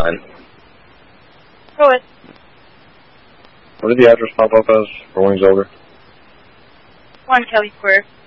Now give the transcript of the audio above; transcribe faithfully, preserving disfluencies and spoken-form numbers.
nine. Go ahead. What did the address pop up as for Wings Over? One Kelly Square.